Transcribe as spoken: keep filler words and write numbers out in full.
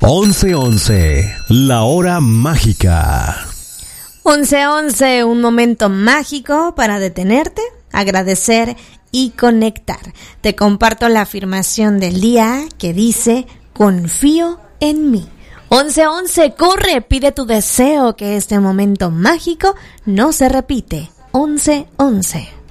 once once, la hora mágica. once once, un momento mágico para detenerte, agradecer y conectar. Te comparto la afirmación del día que dice: confío en mí. once once, corre, pide tu deseo, que este momento mágico no se repite. once once.